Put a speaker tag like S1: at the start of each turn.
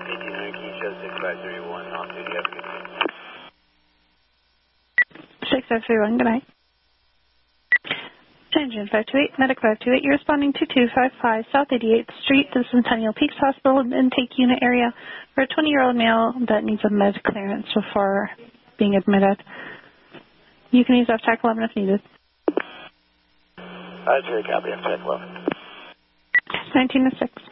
S1: 1800 Key Show 6531, off duty, have a good day.
S2: 6531, good night. Engine 528, Medic 528, you're responding to 255 South 88th Street to the Centennial Peaks Hospital intake unit area for a 20-year-old male that needs a med clearance before being admitted. You can use FTAC 11 if needed.
S1: That's very copy, FTAC 11.
S2: 1906.